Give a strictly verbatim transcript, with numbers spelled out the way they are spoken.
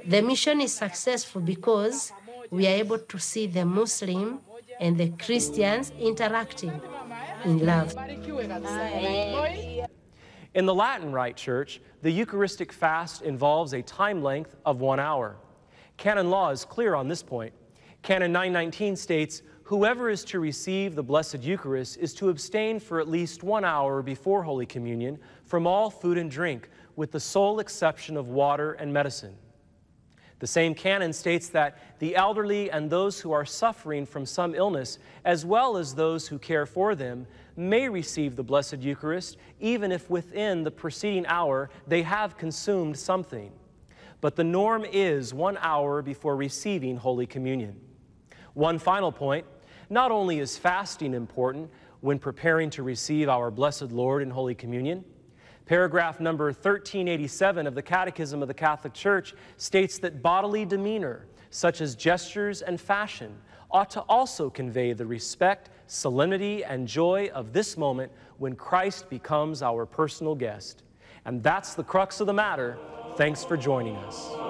The mission is successful because we are able to see the Muslim and the Christians interacting in love. In the Latin Rite Church, the Eucharistic fast involves a time length of one hour. Canon law is clear on this point. Canon nine nineteen states, whoever is to receive the Blessed Eucharist is to abstain for at least one hour before Holy Communion from all food and drink, with the sole exception of water and medicine. The same canon states that the elderly and those who are suffering from some illness, as well as those who care for them, may receive the Blessed Eucharist, even if within the preceding hour they have consumed something. But the norm is one hour before receiving Holy Communion. One final point, not only is fasting important when preparing to receive our Blessed Lord in Holy Communion, paragraph number thirteen eighty-seven of the Catechism of the Catholic Church states that bodily demeanor, such as gestures and fashion, ought to also convey the respect, solemnity, and joy of this moment when Christ becomes our personal guest. And that's the crux of the matter. Thanks for joining us.